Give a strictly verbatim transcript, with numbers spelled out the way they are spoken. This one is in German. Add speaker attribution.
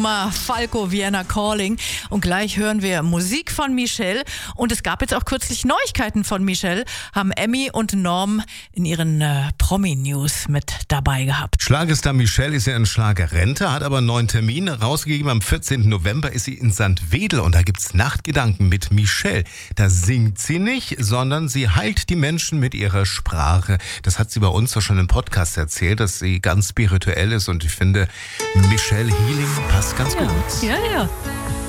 Speaker 1: Falco Vienna Calling und gleich hören wir Musik von Michelle und es gab jetzt auch kürzlich Neuigkeiten von Michelle, haben Emmy und Norm in ihren äh, Promi-News mit dabei gehabt.
Speaker 2: Schlagerstar Michelle ist ja in Schlagerrente, hat aber einen neuen Termin rausgegeben. Am vierzehnten November ist sie in Sankt Wedel und da gibt's Nachtgedanken mit Michelle. Da singt sie nicht, sondern sie heilt die Menschen mit ihrer Sprache. Das hat sie bei uns doch schon im Podcast erzählt, dass sie ganz spirituell ist und ich finde, Michelle Healing passt ganz
Speaker 1: Ja,
Speaker 2: gut.
Speaker 1: ja, ja.